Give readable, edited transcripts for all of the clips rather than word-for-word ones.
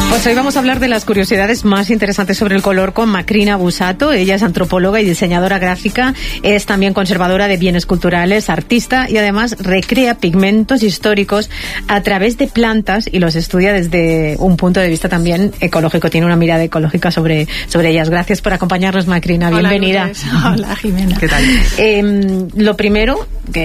Pues hoy vamos a hablar de las curiosidades más interesantes sobre el color con Macrina Busato. Ella es antropóloga y diseñadora gráfica, es también conservadora de bienes culturales, artista y además recrea pigmentos históricos a través de plantas y los estudia desde un punto de vista también ecológico. Tiene una mirada ecológica sobre ellas. Gracias por acompañarnos, Macrina. Bienvenida. Hola, Jimena. ¿Qué tal? Lo primero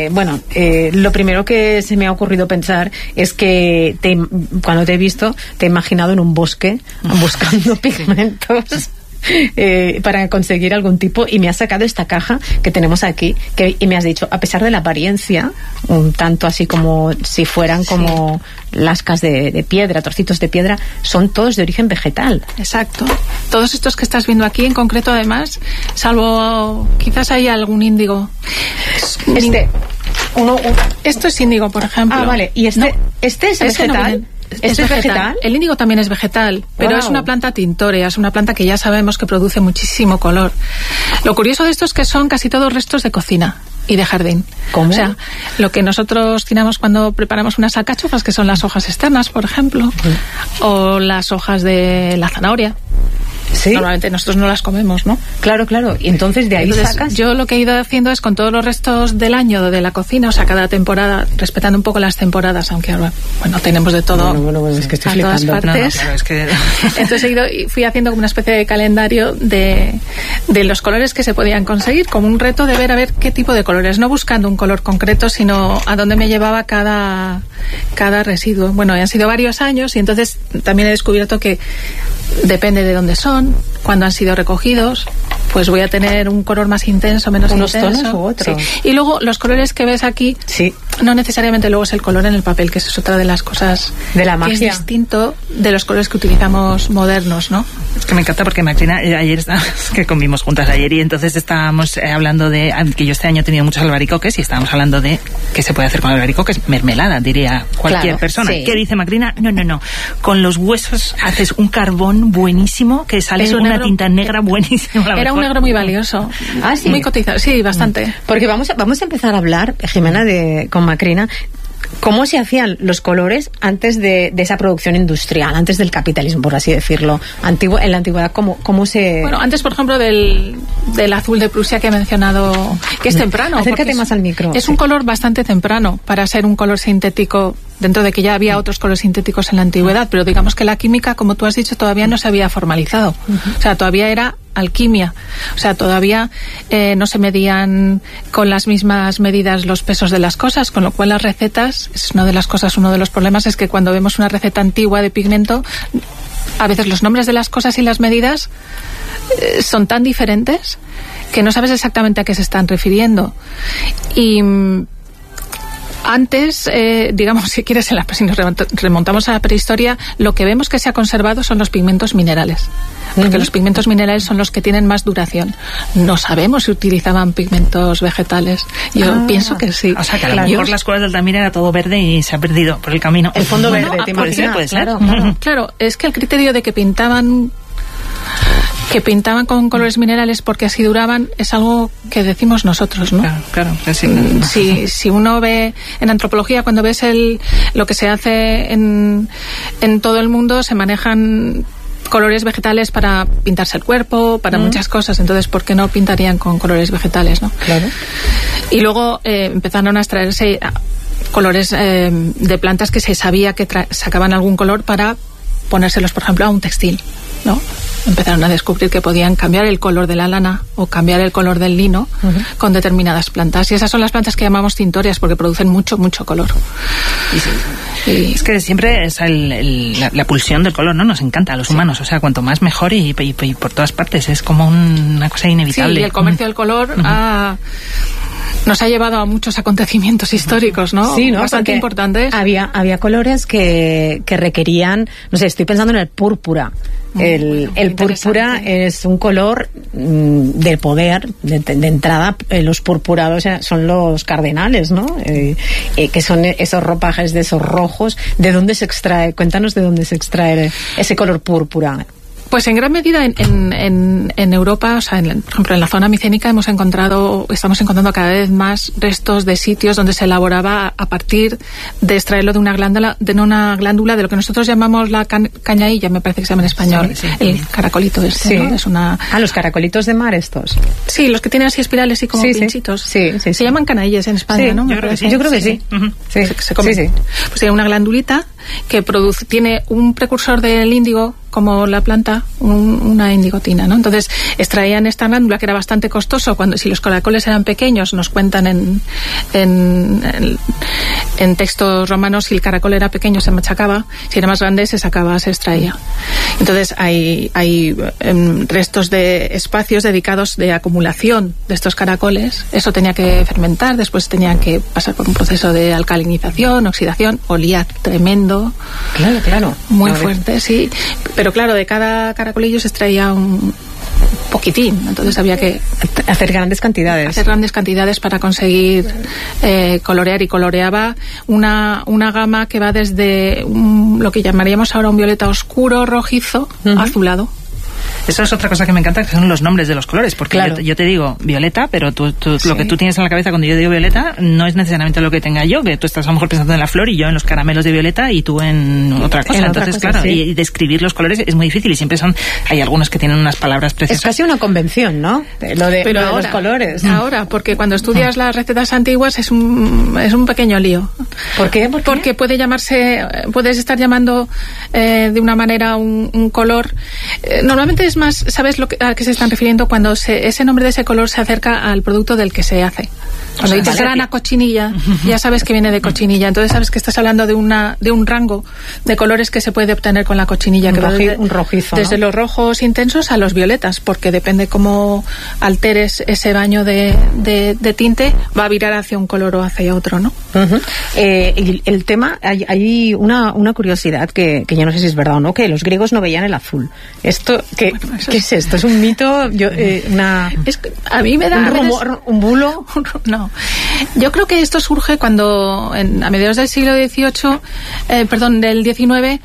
que se me ha ocurrido pensar es que cuando te he visto te he imaginado en un bosque buscando pigmentos para conseguir algún tipo, y me has sacado esta caja que tenemos aquí y me has dicho, a pesar de la apariencia un tanto así como si fueran como lascas de piedra, trocitos de piedra, son todos de origen vegetal. Exacto. Todos estos que estás viendo aquí en concreto, además, salvo quizás hay algún índigo. Esto es índigo, por ejemplo. Ah, vale. ¿Y este es vegetal? ¿Este es vegetal? El índigo también es vegetal, pero es una planta tintorea, es una planta que ya sabemos que produce muchísimo color. Lo curioso de esto es que son casi todos restos de cocina y de jardín. ¿Cómo? O sea, lo que nosotros tiramos cuando preparamos unas alcachofas, que son las hojas externas, por ejemplo, o las hojas de la zanahoria. ¿Sí? Normalmente nosotros no las comemos, ¿no? Claro. Y entonces de ahí sacas. Yo lo que he ido haciendo es con todos los restos del año de la cocina, o sea, cada temporada, respetando un poco las temporadas, aunque ahora, bueno, tenemos de todo. Bueno, es que estoy a todas partes. Claro, es que... Entonces fui haciendo como una especie de calendario de los colores que se podían conseguir, como un reto de ver a ver qué tipo de colores, no buscando un color concreto, sino a dónde me llevaba cada residuo. Bueno, han sido varios años y entonces también he descubierto que depende de dónde son, cuándo han sido recogidos, pues voy a tener un color más intenso, menos intenso. Unos tonos u otros. Sí. Y luego los colores que ves aquí, no necesariamente luego es el color en el papel, que es otra de las cosas de la magia. Que es distinto de los colores que utilizamos modernos, ¿no? Es que me encanta porque Macrina, ayer que comimos juntas ayer y entonces estábamos hablando de que yo este año he tenido muchos albaricoques y estábamos hablando de qué se puede hacer con albaricoques, mermelada, diría cualquier persona. Sí. ¿Qué dice Macrina? No. Con los huesos haces un carbón buenísimo que sale una tinta negra buenísima. Era un negro muy valioso. Ah, sí. Muy cotizado, sí, bastante. Porque vamos a empezar a hablar, Jimena, con Macrina, cómo se hacían los colores antes de esa producción industrial, antes del capitalismo, por así decirlo. En la antigüedad, ¿cómo se...? Bueno, antes, por ejemplo, del azul de Prusia que he mencionado, que es temprano. Acércate más al micro. Es un color bastante temprano para ser un color sintético, dentro de que ya había otros colores sintéticos en la antigüedad, pero digamos que la química, como tú has dicho, todavía no se había formalizado. O sea, todavía era alquimia. O sea, todavía no se medían con las mismas medidas los pesos de las cosas, con lo cual las recetas, es una de las cosas, uno de los problemas es que cuando vemos una receta antigua de pigmento, a veces los nombres de las cosas y las medidas son tan diferentes que no sabes exactamente a qué se están refiriendo. Y antes, digamos, si quieres, si nos remontamos a la prehistoria, lo que vemos que se ha conservado son los pigmentos minerales. Porque los pigmentos minerales son los que tienen más duración. No sabemos si utilizaban pigmentos vegetales. Yo pienso que sí. O sea, que a lo mejor las cuevas del Altamira era todo verde y se ha perdido por el camino. El fondo verde, ¿te imaginas? Puede ser. Claro, es que el criterio de que pintaban con colores minerales porque así duraban es algo que decimos nosotros, ¿no? Claro. Si uno ve en antropología, cuando ves lo que se hace en todo el mundo, se manejan colores vegetales para pintarse el cuerpo, para muchas cosas. Entonces, ¿por qué no pintarían con colores vegetales, no? Claro. Y luego empezaron a extraerse colores de plantas que se sabía que sacaban algún color para ponérselos, por ejemplo, a un textil, ¿no? Empezaron a descubrir que podían cambiar el color de la lana o cambiar el color del lino con determinadas plantas. Y esas son las plantas que llamamos tintorias porque producen mucho color. Y es que siempre es la pulsión del color, ¿no? Nos encanta a los humanos. O sea, cuanto más mejor y por todas partes. Es como una cosa inevitable. Sí, y el comercio del color nos ha llevado a muchos acontecimientos históricos, ¿no? Sí, ¿no? Bastante importantes. Había colores que requerían, no sé, estoy pensando en el púrpura. El púrpura es un color de poder, de entrada. Los purpurados son los cardenales, ¿no? Que son esos ropajes de esos rojos. ¿De dónde se extrae? Cuéntanos de dónde se extrae ese color púrpura. Pues en gran medida en Europa, o sea, por ejemplo, en la zona micénica estamos encontrando cada vez más restos de sitios donde se elaboraba a partir de extraerlo de una glándula, de lo que nosotros llamamos la cañailla, me parece que se llama en español, sí. El caracolito este, ¿no? Es una... los caracolitos de mar estos. Sí, los que tienen así espirales y como pinchitos. Sí. Se llaman canallas en España, ¿no? Yo creo que sí. Uh-huh. Se come. Sí. Pues hay una glandulita que tiene un precursor del índigo, como la planta, una indigotina, ¿no? Entonces extraían esta glándula, que era bastante costoso. Si los caracoles eran pequeños, nos cuentan en textos romanos, si el caracol era pequeño se machacaba, si era más grande se extraía. Entonces hay restos de espacios dedicados de acumulación de estos caracoles. Eso tenía que fermentar, después tenía que pasar por un proceso de alcalinización, oxidación, olía tremendo. Claro. Muy fuerte, sí. Pero claro, de cada caracolillo se extraía un poquitín, entonces había que hacer grandes cantidades para conseguir colorear, y coloreaba una gama que va desde lo que llamaríamos ahora un violeta oscuro, rojizo, azulado. Eso es otra cosa que me encanta, que son los nombres de los colores, porque yo te digo violeta, pero lo que tú tienes en la cabeza cuando yo digo violeta no es necesariamente lo que tenga yo, que tú estás a lo mejor pensando en la flor y yo en los caramelos de violeta y tú en otra cosa. Entonces, claro, y describir los colores es muy difícil, y siempre hay algunos que tienen unas palabras preciosas. Es casi una convención, ¿no? Lo de los colores. Ahora, porque cuando estudias las recetas antiguas es un pequeño lío. ¿Por qué? Porque puedes estar llamando de una manera un color. Normalmente es más, ¿sabes a qué se están refiriendo cuando ese nombre de ese color se acerca al producto del que se hace? Cuando dices grana cochinilla, ya sabes que viene de cochinilla, entonces sabes que estás hablando de un rango de colores que se puede obtener con la cochinilla, un rojizo, desde los rojos intensos a los violetas, porque depende cómo alteres ese baño de tinte, va a virar hacia un color o hacia otro, ¿no? Uh-huh. El tema, hay una curiosidad que yo no sé si es verdad o no, que los griegos no veían el azul. Esto, ¿qué es esto? ¿Es un mito? A mí me da... ¿Un rumor? ¿Un bulo? No. Yo creo que esto surge cuando, a mediados del siglo XVIII, del XIX,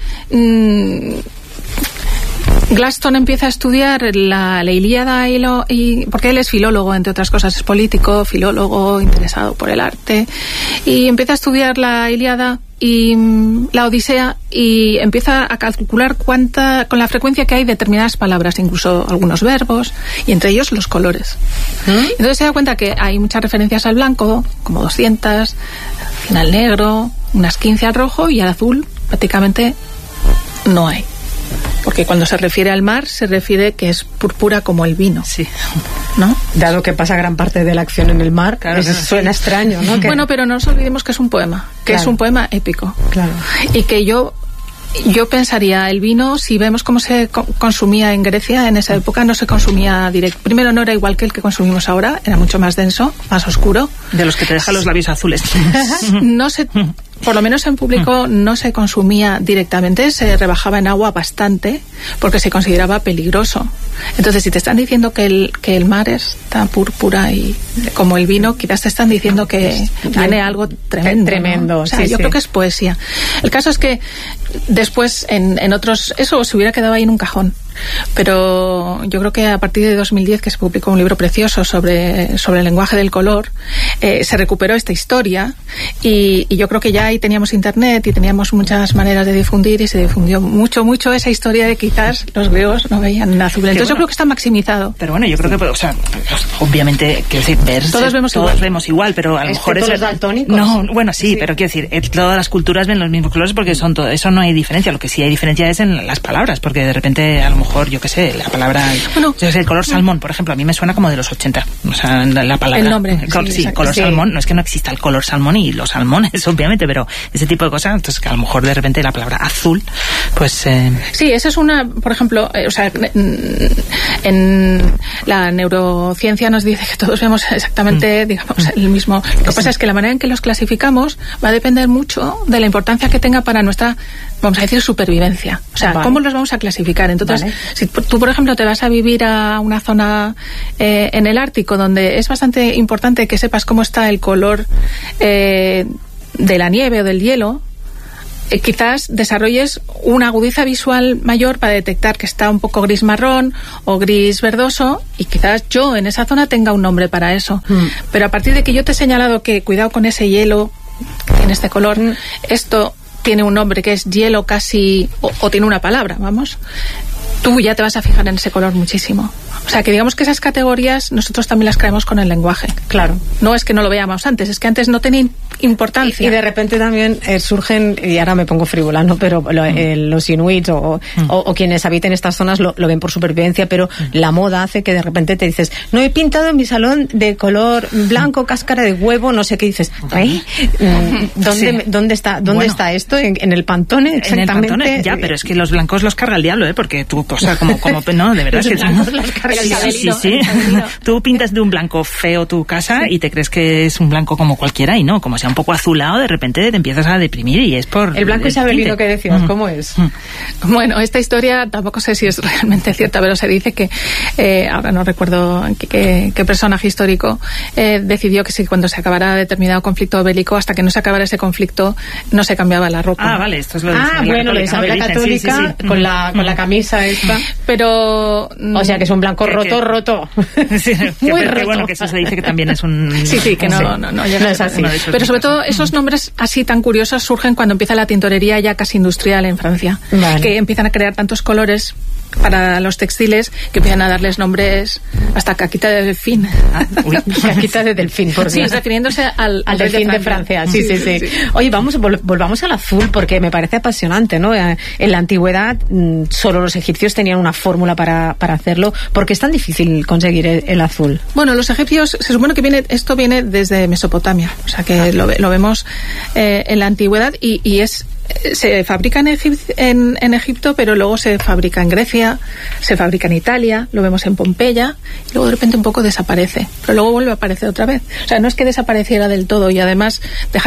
Gladstone empieza a estudiar la Ilíada porque él es filólogo, entre otras cosas, es político, filólogo, interesado por el arte, y empieza a estudiar la Ilíada y la Odisea, y empieza a calcular con la frecuencia que hay determinadas palabras, incluso algunos verbos, y entre ellos los colores. Entonces se da cuenta que hay muchas referencias al blanco, como 200, al negro, unas 15 al rojo, y al azul prácticamente no hay. Porque cuando se refiere al mar, se refiere que es púrpura como el vino. Sí. ¿No? Dado que pasa gran parte de la acción en el mar, suena extraño, ¿no? Bueno, pero no nos olvidemos que es un poema, es un poema épico. Claro. Y que yo pensaría, el vino, si vemos cómo se consumía en Grecia en esa época, no se consumía directo. Primero, no era igual que el que consumimos ahora, era mucho más denso, más oscuro. De los que te dejan los labios azules. Por lo menos en público no se consumía directamente, se rebajaba en agua bastante porque se consideraba peligroso. Entonces, si te están diciendo que el mar está púrpura y como el vino, quizás te están diciendo que viene algo tremendo. ¿No? O sea, yo creo que es poesía. El caso es que después en otros, eso se hubiera quedado ahí en un cajón. Pero yo creo que a partir de 2010, que se publicó un libro precioso sobre el lenguaje del color, se recuperó esta historia, y yo creo que ya ahí teníamos internet y teníamos muchas maneras de difundir, y se difundió mucho esa historia de quizás los griegos no veían azul. Entonces yo creo que está maximizado. Pero bueno, yo creo que, obviamente, quiero decir, todos vemos igual, pero a lo mejor es los daltónicos. No, bueno, sí, pero quiero decir, todas las culturas ven los mismos colores porque son todo, eso no hay diferencia. Lo que sí hay diferencia es en las palabras, porque de repente a lo mejor, yo qué sé, la palabra, el color salmón, por ejemplo, a mí me suena como de los 80, o sea, la palabra, el nombre, color salmón, no es que no exista el color salmón y los salmones, obviamente, pero ese tipo de cosas, entonces que a lo mejor de repente la palabra azul, pues... Sí, esa es una, por ejemplo, en la neurociencia nos dice que todos vemos exactamente, digamos, el mismo. Lo que pasa es que la manera en que los clasificamos va a depender mucho de la importancia que tenga para nuestra, vamos a decir, supervivencia. O sea, ¿cómo los vamos a clasificar? Entonces, si tú, por ejemplo, te vas a vivir a una zona en el Ártico, donde es bastante importante que sepas cómo está el color de la nieve o del hielo, quizás desarrolles una agudeza visual mayor para detectar que está un poco gris marrón o gris verdoso, y quizás yo en esa zona tenga un nombre para eso. Pero a partir de que yo te he señalado que cuidado con ese hielo que tiene este color, esto tiene un nombre que es hielo casi, o tiene una palabra, vamos, tú ya te vas a fijar en ese color muchísimo. O sea, que digamos que esas categorías nosotros también las creamos con el lenguaje. Claro. No es que no lo veamos antes, es que antes no tenía importancia. Y de repente también surgen, y ahora me pongo frívola, ¿no? Pero los inuits o quienes habiten estas zonas lo ven por supervivencia, pero la moda hace que de repente te dices, no he pintado en mi salón de color blanco, cáscara de huevo, no sé qué, dices, ¿dónde está esto? ¿En el Pantone? Exactamente. En el Pantone, ya, pero es que los blancos los carga el diablo, porque tú, o sea, como no, de verdad es que sí. Tú pintas de un blanco feo tu casa y te crees que es un blanco como cualquiera, y no, como sea un poco azulado, de repente te empiezas a deprimir, y es por el blanco isabelino que decías. ¿Cómo es? Bueno, esta historia tampoco sé si es realmente cierta, pero se dice que ahora no recuerdo qué personaje histórico decidió que si cuando se acabara determinado conflicto bélico, hasta que no se acabara ese conflicto, no se cambiaba la ropa. Vale, esto es lo de bueno, la Isabel la Católica, sí. Con la camisa esta. Pero o sea que es un blanco roto. Sí, muy roto. Bueno, que eso se dice que también es un... Sí, que no es así. Pero sobre todo esos nombres así tan curiosos surgen cuando empieza la tintorería ya casi industrial en Francia. Vale. Que empiezan a crear tantos colores para los textiles que empiezan a darles nombres hasta caquita de delfín. Caquita de delfín, por Dios. Sí, refiriéndose al delfín de Francia. Sí. Oye, volvamos al azul, porque me parece apasionante, ¿no? En la antigüedad solo los egipcios tenían una fórmula para hacerlo. ¿Por qué es tan difícil conseguir el azul? Bueno, los egipcios, se supone que esto viene desde Mesopotamia, o sea que lo vemos en la antigüedad, y se fabrica en Egipto, pero luego se fabrica en Grecia, se fabrica en Italia, lo vemos en Pompeya, y luego de repente un poco desaparece, pero luego vuelve a aparecer otra vez. O sea, no es que desapareciera del todo, y además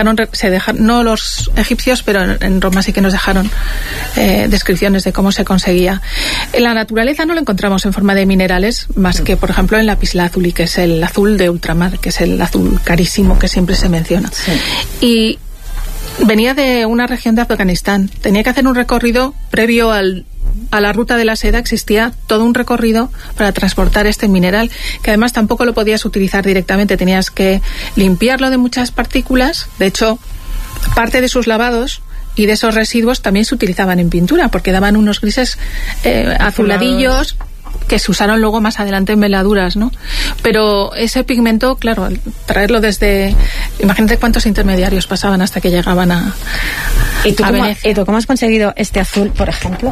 no los egipcios, pero en Roma sí que nos dejaron descripciones de cómo se conseguía. En la naturaleza no lo encontramos en forma de minerales, más que, por ejemplo, en lapislázuli, que es el azul de ultramar, que es el azul carísimo que siempre se menciona. Sí. Y venía de una región de Afganistán. Tenía que hacer un recorrido previo a la ruta de la seda. Existía todo un recorrido para transportar este mineral, que además tampoco lo podías utilizar directamente. Tenías que limpiarlo de muchas partículas. De hecho, parte de sus lavados y de esos residuos también se utilizaban en pintura, porque daban unos grises azuladillos, que se usaron luego más adelante en veladuras, ¿no? Pero ese pigmento, claro, traerlo desde... Imagínate cuántos intermediarios pasaban hasta que llegaban a Venecia. ¿Y tú cómo has conseguido este azul, por ejemplo?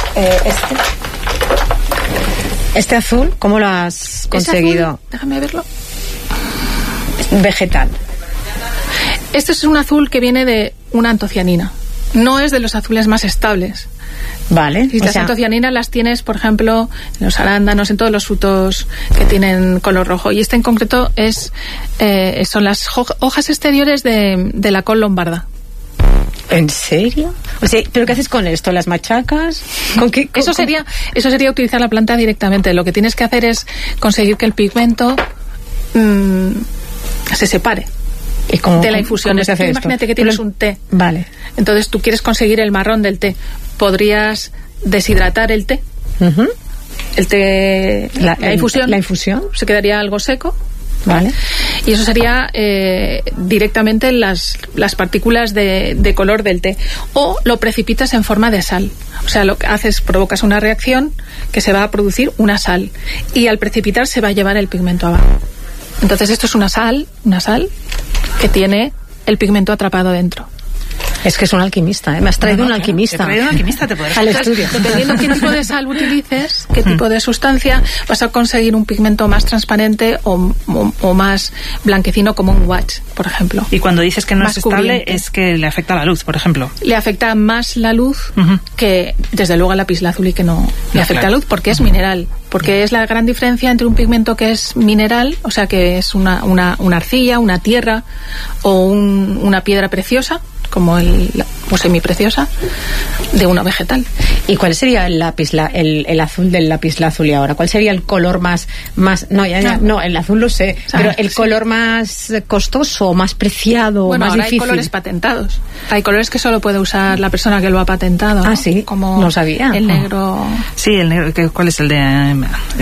Este azul, ¿cómo lo has conseguido? Azul, déjame verlo. Vegetal. Este es un azul que viene de una antocianina. No es de los azules más estables. Vale. Y las antocianinas las tienes, por ejemplo, en los arándanos, en todos los frutos que tienen color rojo. Y este en concreto son las hojas exteriores de la col lombarda. ¿En serio? O sea, ¿pero qué haces con esto? ¿Las machacas? ¿Con qué? Eso sería utilizar la planta directamente. Lo que tienes que hacer es conseguir que el pigmento se separe de la infusión. ¿Cómo se hace esto? Imagínate que tienes un té. Vale. Entonces tú quieres conseguir el marrón del té. Podrías deshidratar el té. Uh-huh. El té, la infusión. La infusión. Se quedaría algo seco. Vale. Y eso sería directamente las partículas de color del té. O lo precipitas en forma de sal. O sea, lo que haces, provocas una reacción que se va a producir una sal. Y al precipitar se va a llevar el pigmento abajo. Entonces esto es una sal que tiene el pigmento atrapado dentro. Es que es un alquimista, ¿eh? Me has traído un alquimista. Te he traído un alquimista, te puedes al estudio. Dependiendo qué tipo de sal utilices, qué tipo de sustancia, vas a conseguir un pigmento más transparente o más blanquecino, como un watch, por ejemplo. Y cuando dices que no más es estable, cubriente. es que le afecta la luz, por ejemplo. Le afecta más la luz que, desde luego, el lapislázuli, que no le afecta la luz, porque es mineral. Porque es la gran diferencia entre un pigmento que es mineral, o sea, que es una arcilla, una tierra o una piedra preciosa, como o semipreciosa de uno vegetal. ¿Y cuál sería el lápiz, el azul del lapislázuli ahora? ¿Cuál sería el color más no, el azul lo sé, pero el color más costoso, más preciado, bueno, más ahora difícil? Hay colores patentados. Hay colores que solo puede usar la persona que lo ha patentado. Ah, sí, como no sabía. El negro. Sí, el negro. ¿Cuál es el de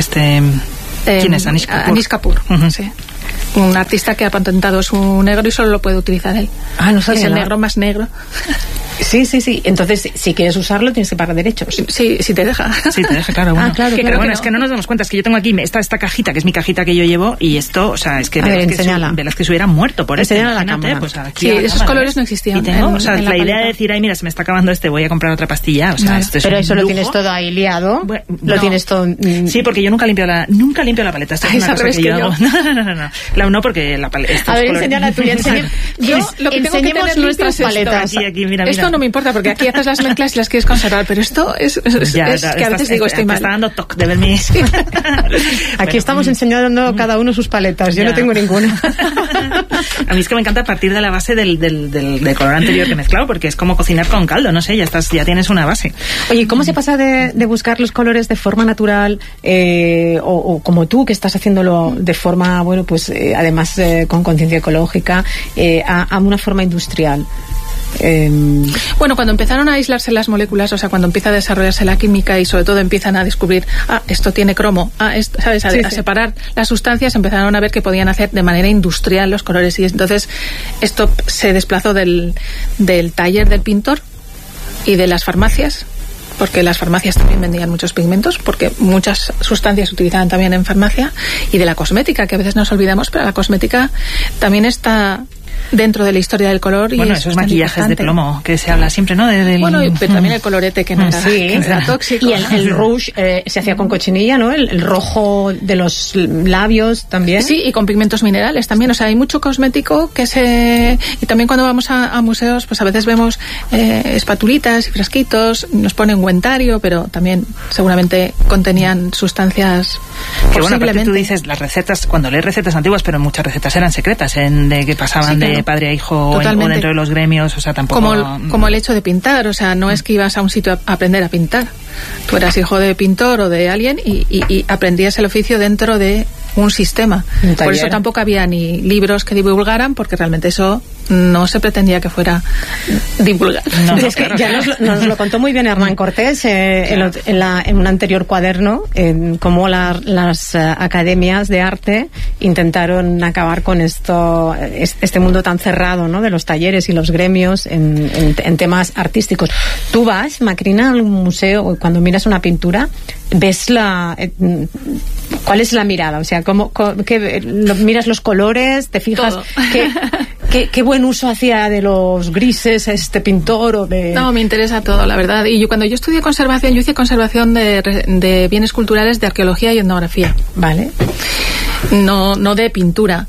¿quién es? Anish Kapoor. Anish Kapoor, sí. Un artista que ha patentado su negro y solo lo puede utilizar él. Ah, no sabía. Es el negro más negro. Sí. Entonces, si quieres usarlo, tienes que pagar derechos. Sí, si te deja. Sí, te deja, claro. Bueno. Claro. Pero bueno, es que no nos damos cuenta. Es que yo tengo aquí esta cajita, que es mi cajita que yo llevo, y esto, o sea, es que Velázquez hubiera muerto por esto. Enséñala a la cámara. Pues aquí sí, esos colores no existían. Y tengo, la idea de decir, ay, mira, se me está acabando voy a comprar otra pastilla. O sea, esto es pero eso lujo. lo tienes todo ahí liado. Bueno, lo tienes todo. Sí, porque yo nunca limpio la paleta. Esto es una cosa que yo hago. No, porque la paleta. A ver, enseña la tuya. Enseñemos nuestras paletas. Mira. Esto no me importa, porque aquí haces las mezclas y las quieres conservar, pero esto es que a veces digo, estoy mal. Está dando toque de verme. Aquí estamos enseñando cada uno sus paletas. Yo no tengo ninguna. A mí es que me encanta partir de la base del color anterior que he mezclado, porque es como cocinar con caldo, no sé, ya tienes una base. Oye, ¿cómo se pasa de buscar los colores de forma natural o como tú, que estás haciéndolo de forma, bueno, pues además con conciencia ecológica, a una forma industrial? Bueno, cuando empezaron a aislarse las moléculas, o sea, cuando empieza a desarrollarse la química y sobre todo empiezan a descubrir, esto tiene cromo, esto, ¿sabes? A separar las sustancias, empezaron a ver que podían hacer de manera industrial los colores, y entonces esto se desplazó del taller del pintor y de las farmacias, porque las farmacias también vendían muchos pigmentos, porque muchas sustancias se utilizaban también en farmacia, y de la cosmética, que a veces nos olvidamos, pero la cosmética también está dentro de la historia del color. Bueno, y esos maquillajes de plomo que se habla siempre, ¿no? Bueno, pero también el colorete que no era tóxico. Y el rouge se hacía con cochinilla, ¿no? El rojo de los labios también. Sí, y con pigmentos minerales también. O sea, hay mucho cosmético y también cuando vamos a museos, pues a veces vemos espatulitas y frasquitos, nos ponen ungüentario, pero también seguramente contenían sustancias. Que bueno, aparte tú dices las recetas, cuando lees recetas antiguas, pero muchas recetas eran secretas, de que pasaban de padre a hijo o dentro de los gremios, o sea, tampoco... Como el hecho de pintar, o sea, no es que ibas a un sitio a aprender a pintar. Tú eras hijo de pintor o de alguien y aprendías el oficio dentro de un sistema. Por eso tampoco había ni libros que divulgaran, porque realmente eso no se pretendía que fuera divulgar. No, es que ya nos lo contó muy bien Hernán Cortés en un anterior cuaderno, cómo las academias de arte intentaron acabar con este mundo tan cerrado, ¿no?, de los talleres y los gremios en temas artísticos. Tú vas, Macrina, a un museo, cuando miras una pintura, ves ¿cuál es la mirada? O sea, miras los colores, te fijas qué buen uso hacía de los grises este pintor o de... No, me interesa todo, la verdad. Y cuando yo estudié conservación, yo hice conservación de bienes culturales de arqueología y etnografía. Vale. No de pintura.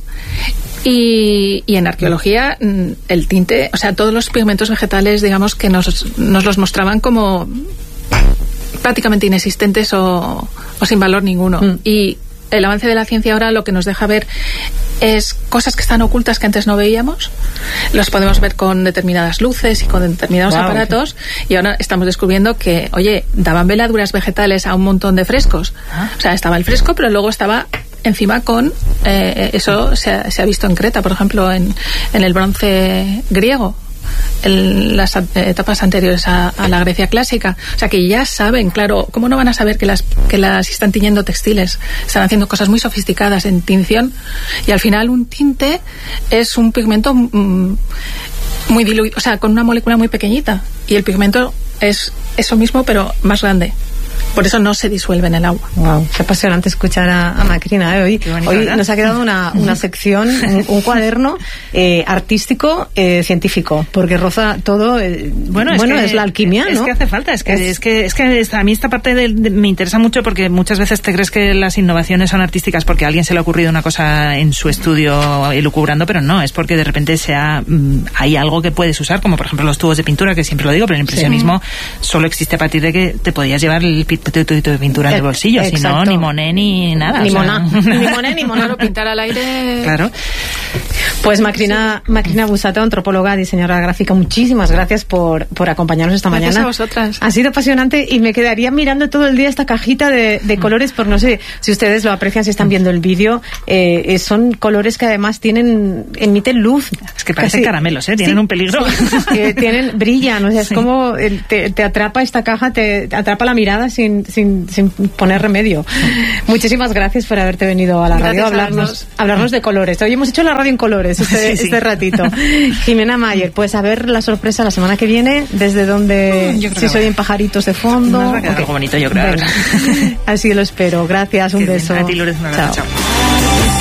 Y en arqueología el tinte, o sea, todos los pigmentos vegetales, digamos, que nos los mostraban como prácticamente inexistentes o sin valor ninguno. Y el avance de la ciencia ahora lo que nos deja ver es cosas que están ocultas que antes no veíamos. Los podemos ver con determinadas luces y con determinados aparatos, y ahora estamos descubriendo que, oye, daban veladuras vegetales a un montón de frescos. O sea, estaba el fresco, pero luego estaba encima con eso se ha visto en Creta, por ejemplo, en el bronce griego, en las etapas anteriores a la Grecia clásica. O sea, que ya saben, claro, ¿cómo no van a saber que las están tiñendo textiles? Están haciendo cosas muy sofisticadas en tinción, y al final un tinte es un pigmento muy diluido, o sea, con una molécula muy pequeñita, y el pigmento es eso mismo pero más grande. Por eso no se disuelve en el agua. Wow, qué apasionante escuchar a Macrina. Hoy nos ha quedado una sección, un cuaderno artístico, científico, porque roza todo. Es la alquimia, ¿no? Es que hace falta. Es que a mí esta parte me interesa mucho, porque muchas veces te crees que las innovaciones son artísticas porque a alguien se le ha ocurrido una cosa en su estudio elucubrando, pero no, es porque de repente hay algo que puedes usar, como por ejemplo los tubos de pintura, que siempre lo digo, pero el impresionismo solo existe a partir de que te podías llevar el de pintura en el bolsillo, si no, ni Monet ni nada. Ni Monet ni Monet. Pintar al aire. Claro. Pues Macrina Bussato, antropóloga, diseñadora gráfica, muchísimas gracias por acompañarnos esta mañana. Gracias a vosotras. Ha sido apasionante y me quedaría mirando todo el día esta cajita de colores, por no sé si ustedes lo aprecian, si están viendo el vídeo. Son colores que además emiten luz. Es que parecen caramelos, tienen un peligro. Brillan, o sea, es como te atrapa esta caja, te atrapa la mirada sin poner remedio. Muchísimas gracias por haberte venido a la radio a hablarnos de colores. Hoy hemos hecho la radio en colores este ratito. Jimena Mayer, pues a ver la sorpresa la semana que viene, desde donde si se oyen pajaritos de fondo. Nos va a quedar algo bonito, yo creo. Así lo espero. Gracias, un beso. A ti, Lourdes, un abrazo. Chao. Chao.